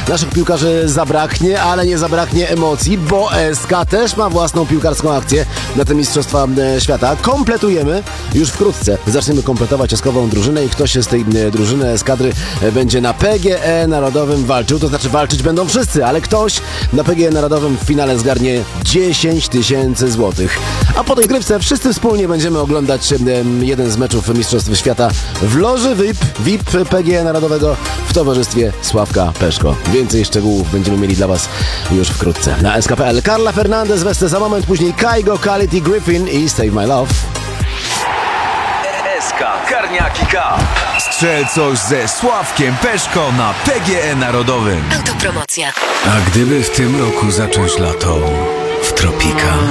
Naszych piłkarzy zabraknie, ale nie zabraknie emocji, bo SK też ma własną piłkarską akcję na te Mistrzostwa Świata. Kompletujemy już wkrótce. Zaczniemy kompletować eskową drużynę i ktoś z tej drużyny eskadry będzie na PGE Narodowym walczył. To znaczy walczyć będą wszyscy, ale ktoś na PGE Narodowym w finale zgarnie 10 000 złotych. A po tej grywce wszyscy wspólnie będziemy oglądać jeden z meczów Mistrzostw Świata w loży VIP PGE Narodowego w towarzystwie Sławka Peszko. Więcej szczegółów będziemy mieli dla Was już wkrótce na SK.pl. Carla Fernandez wesce za moment, później Kaigo, Khalid i Griffin i Save My Love. SK Karniaki Cup. Strzel coś ze Sławkiem Peszko na PGE Narodowym. Autopromocja. A gdyby w tym roku zacząć lato w tropikach?